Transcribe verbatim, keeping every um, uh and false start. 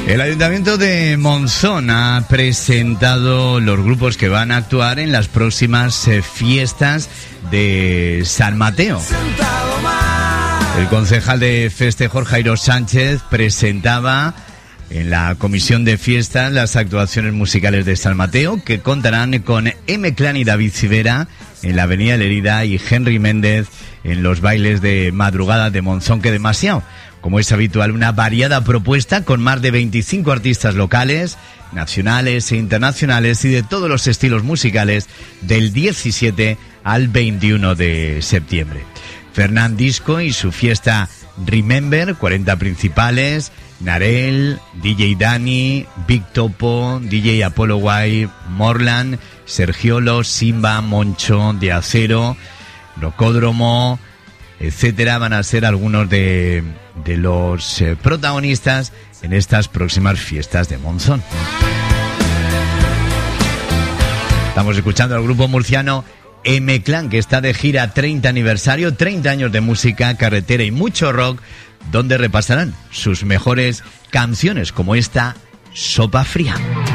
El Ayuntamiento de Monzón ha presentado los grupos que van a actuar en las próximas eh, fiestas de San Mateo. El concejal de festejos, Jairo Sánchez, presentaba en la comisión de fiestas las actuaciones musicales de San Mateo, que contarán con M-Clan y David Civera en la Avenida Lerida y Henry Méndez en los bailes de madrugada de Monzón que demasiado. Como es habitual, una variada propuesta con más de veinticinco artistas locales, nacionales e internacionales y de todos los estilos musicales del diecisiete al veintiuno de septiembre. Fernán Disco y su fiesta Remember, cuarenta principales, Narel, D J Dani, Big Topo, D J Apollo White, Morland, Sergiolo, Simba, Moncho, De Acero, Rocódromo, etcétera, van a ser algunos de, de los eh, protagonistas en estas próximas fiestas de Monzón. Estamos escuchando al grupo murciano M-Clan, que está de gira treinta aniversario, treinta años de música, carretera y mucho rock, donde repasarán sus mejores canciones, como esta, Sopa Fría.